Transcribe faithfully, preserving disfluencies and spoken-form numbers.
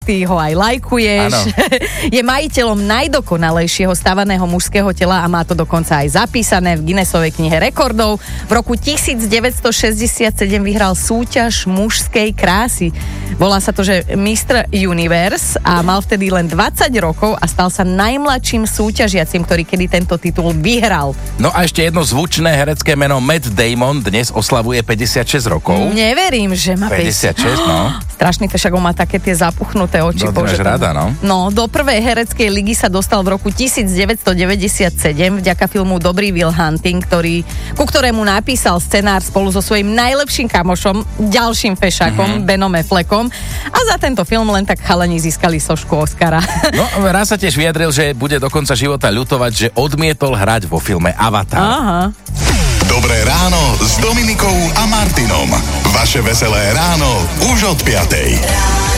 ty ho aj lajkuješ. Je majiteľom najdokonalejšieho stavaného mužského tela a má to dokonca aj zapísané v Guinnessovej knihe rekordov. V roku devätnásťstošesťdesiatsedem vyhral súťaž mužskej krásy. Volá sa to, že mister Universe a mal vtedy len dvadsať rokov a stal sa najmladším súťažiacim, ktorý kedy tento titul vyhral. No a ešte jedno zvučné herecké meno Matt Damon dnes oslavuje päťdesiatšesť rokov. Neverím, že má päťdesiatšesť, no. Strašný fešak, on má také tie zapuchnuté oči. No, máš rada, no. No, do prvej hereckej ligy sa dostal v roku devätnásťstodeväťdesiatsedem vďaka filmu Dobrý Will Hunting, ktorý, ku ktorému napísal scenár spolu so svojím najlepším kamošom, ďalším fešakom, mm-hmm. Benom Affleckom. A za tento film len tak chalani získali sošku Oscara. No, raz sa tiež vyjadril, že bude do konca života ľutovať, že odmietol hrať vo filme Avatar. Aha. Dobré ráno s Dominikou a Martinom. Vaše veselé ráno už od piatej.